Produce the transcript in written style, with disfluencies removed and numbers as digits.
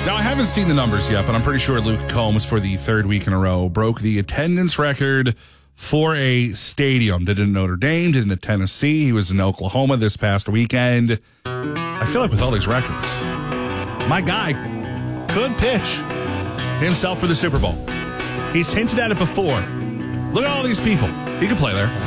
Now, I haven't seen the numbers yet, but I'm pretty sure Luke Combs, for the third week in a row, broke the attendance record for a stadium. Did it in Notre Dame, did it in Tennessee. He was in Oklahoma this past weekend. I feel like with all these records, my guy could pitch himself for the Super Bowl. He's hinted at it before. Look at all these people. He could play there.